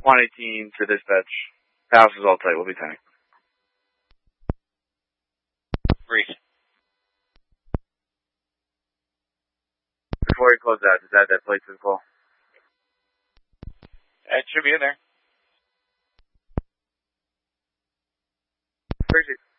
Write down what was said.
118 to dispatch. House is all tight. We'll be tanning. Reese. Before you close out, just add that plate to the call. It should be in there. Appreciate it.